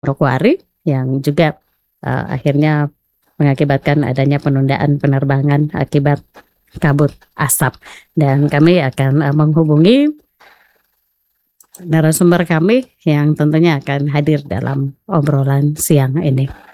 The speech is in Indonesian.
Manokwari yang juga, akhirnya mengakibatkan adanya penundaan penerbangan akibat kabut asap. Dan kami akan, menghubungi narasumber kami yang tentunya akan hadir dalam obrolan siang ini.